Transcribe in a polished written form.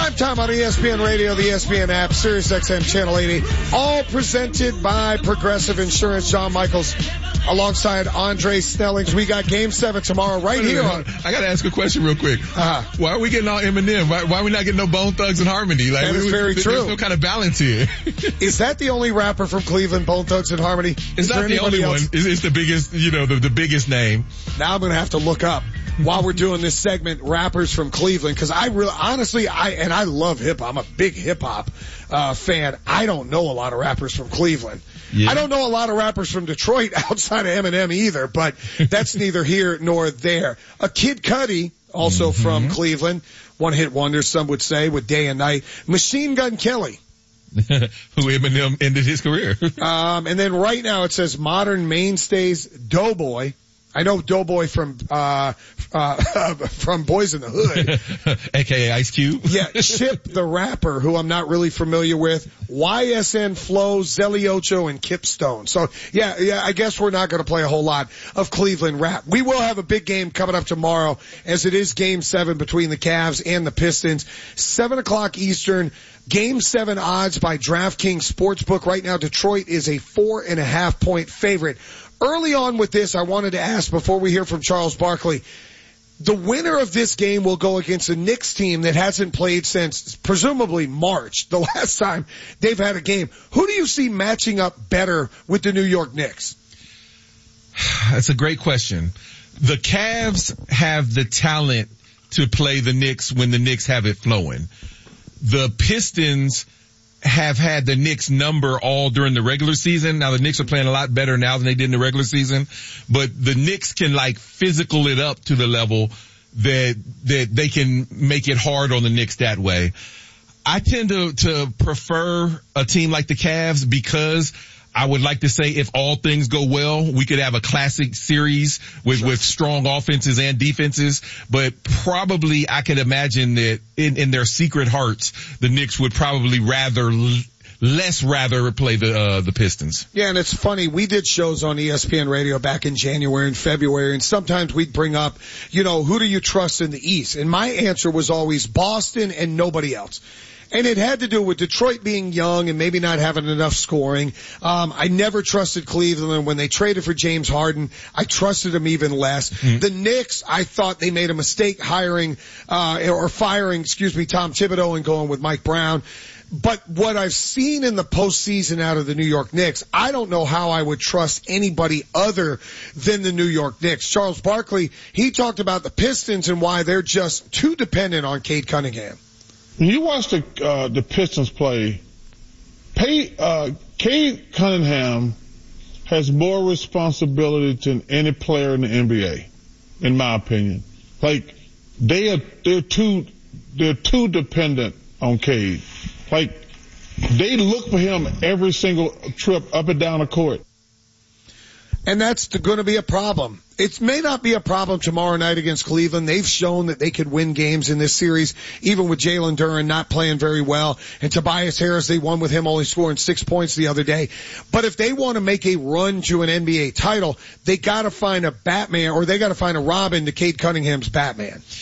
Prime time on ESPN Radio, the ESPN app, Sirius XM Channel 80. All presented by Progressive Insurance. John Michaels alongside Andre Snellings. We got Game 7 tomorrow right here on. I got to ask a question real quick. Why are we getting all Eminem? Why are we not getting no Bone Thugs and Harmony? That is very true. There's no kind of balance here. Is that the only rapper from Cleveland, Bone Thugs and Harmony? It's not the only one. It's the biggest, the biggest name. Now I'm going to have to look up while we're doing this segment, rappers from Cleveland, because I love hip hop. I'm a big hip hop fan. I don't know a lot of rappers from Cleveland. Yeah. I don't know a lot of rappers from Detroit outside of Eminem either, but that's neither here nor there. A Kid Cudi, also from Cleveland, one-hit wonder, some would say, with Day and Night. Machine Gun Kelly. Who Eminem ended his career. And then right now it says modern mainstays, Doughboy. I know Doughboy from Boys in the Hood. AKA Ice Cube. Yeah, Chip the Rapper, who I'm not really familiar with. YSN Flow, Zelly Ocho, and Kip Stone. So, yeah, I guess we're not going to play a whole lot of Cleveland rap. We will have a big game coming up tomorrow, as it is Game 7 between the Cavs and the Pistons. 7 o'clock Eastern. Game 7 odds by DraftKings Sportsbook. Right now, Detroit is a 4.5 point favorite. Early on with this, I wanted to ask, before we hear from Charles Barkley, the winner of this game will go against a Knicks team that hasn't played since presumably March, the last time they've had a game. Who do you see matching up better with the New York Knicks? That's a great question. The Cavs have the talent to play the Knicks when the Knicks have it flowing. The Pistons have had the Knicks number all during the regular season. Now the Knicks are playing a lot better now than they did in the regular season, but the Knicks can physical it up to the level that they can make it hard on the Knicks that way. I tend to prefer a team like the Cavs because I would like to say if all things go well, we could have a classic series with strong offenses and defenses, but probably I could imagine that in their secret hearts, the Knicks would probably rather play the Pistons. Yeah, and it's funny. We did shows on ESPN Radio back in January and February, and sometimes we'd bring up, who do you trust in the East? And my answer was always Boston and nobody else. And it had to do with Detroit being young and maybe not having enough scoring. I never trusted Cleveland. When they traded for James Harden, I trusted them even less. The Knicks, I thought they made a mistake firing, Tom Thibodeau and going with Mike Brown. But what I've seen in the postseason out of the New York Knicks, I don't know how I would trust anybody other than the New York Knicks. Charles Barkley, he talked about the Pistons and why they're just too dependent on Cade Cunningham. When you watch the Pistons play, Cade Cunningham has more responsibility than any player in the NBA, in my opinion. They're too dependent on Cade. They look for him every single trip up and down the court. And that's going to be a problem. It may not be a problem tomorrow night against Cleveland. They've shown that they could win games in this series, even with Jalen Duren not playing very well. And Tobias Harris, they won with him only scoring 6 points the other day. But if they want to make a run to an NBA title, they got to find a Batman, or they got to find a Robin to Cade Cunningham's Batman.